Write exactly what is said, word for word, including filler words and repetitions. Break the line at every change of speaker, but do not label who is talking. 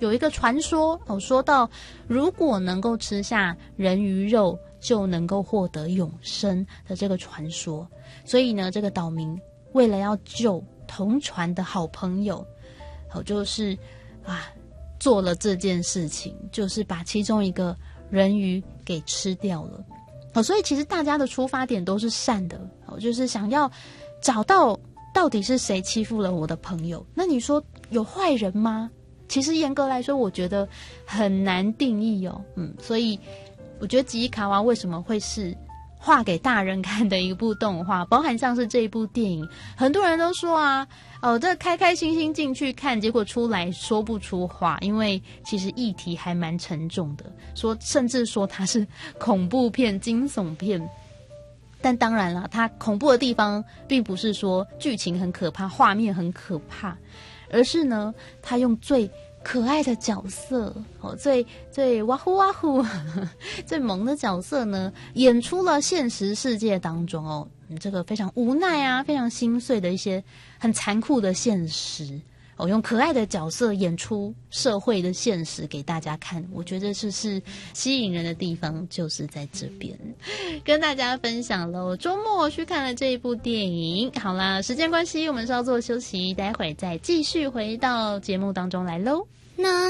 有一个传说哦，说到如果能够吃下人鱼肉，就能够获得永生的这个传说。所以呢，这个岛民为了要救同船的好朋友，哦，就是啊做了这件事情，就是把其中一个人鱼给吃掉了。哦，所以其实大家的出发点都是善的，哦，就是想要找到到底是谁欺负了我的朋友。那你说有坏人吗？其实严格来说，我觉得很难定义哦。嗯，所以我觉得吉伊卡哇为什么会是画给大人看的一部动画，包含像是这一部电影，很多人都说啊，哦，这开开心心进去看，结果出来说不出话，因为其实议题还蛮沉重的，说甚至说它是恐怖片、惊悚片。但当然啦，它恐怖的地方并不是说剧情很可怕、画面很可怕，而是呢，它用最可爱的角色，哦，最最哇呼哇呼最萌的角色呢，演出了现实世界当中哦，这个非常无奈啊，非常心碎的一些很残酷的现实。哦，用可爱的角色演出社会的现实给大家看，我觉得这是吸引人的地方，就是在这边跟大家分享了。周末去看了这一部电影，好啦，时间关系，我们稍作休息，待会再继续回到节目当中来喽。那